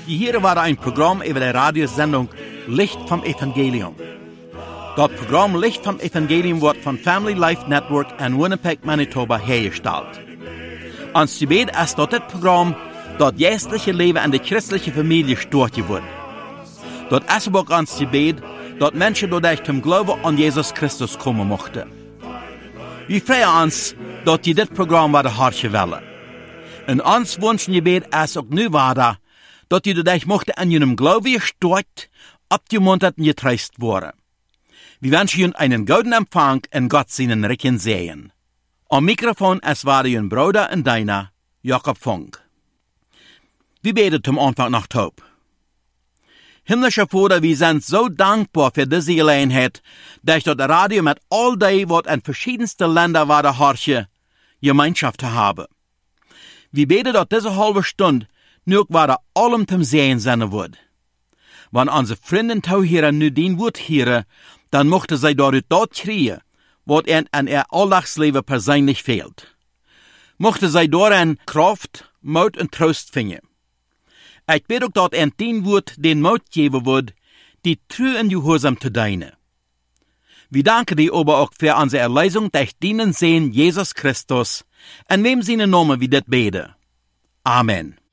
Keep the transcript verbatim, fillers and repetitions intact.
Hier war ein Programm über die Radiosendung Licht vom Evangelium. Das Programm Licht vom Evangelium wird von Family Life Network in Winnipeg, Manitoba hergestellt. Ons gebed ist, dass das Programm das geistliche Leben in der christlichen Familie stärken wird. Das ist auch ons gebed, dass Menschen dadurch zum Glauben an Jesus Christus kommen möchten. Wir freuen uns, dass die das Programm weiter hartje willen. Und ons wünschen gebed ist auch nu weiter, dass die dadurch möchten an ihrem Glauben gestärkt, abgemuntert und getröstet worden. Wir wünschen Ihnen einen guten Empfang und Gott seinen Recken sehen. Am Mikrofon es war Ihr Bruder und deiner, Jakob Funk. Wir beten zum Anfang nach Taub. Himmlischer Vater, wir sind so dankbar für diese Gelegenheit, dass das Radio mit all dem, was in verschiedensten Ländern war, der Harche, Gemeinschaft zu haben. Wir beten, dass diese halbe Stunde nur war allem zum Sehen sein wird. Wenn unsere Freunde hier nu den Wort hören, dann mochte sie dort dort kriegen, was ihnen an ihr Alltagsleben persönlich fehlt. Mochte sie darin Kraft, Mut und Trost finden. Ich bete auch, dass ihnen den Wort den Mut geben wird, die treu und gehorsam zu dienen. Wir danken dir aber auch für unsere Erlösung durch deinen Sohn Jesus Christus, in wem seine Namen wir das beten. Amen.